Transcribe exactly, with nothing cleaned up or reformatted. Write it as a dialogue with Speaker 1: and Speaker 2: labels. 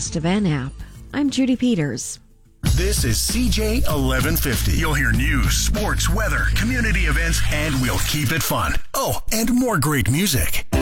Speaker 1: Augusta Van App. I'm Judy Peters.
Speaker 2: This is C J eleven fifty. You'll hear news, sports, weather, community events, and we'll keep it fun. Oh, and more great music.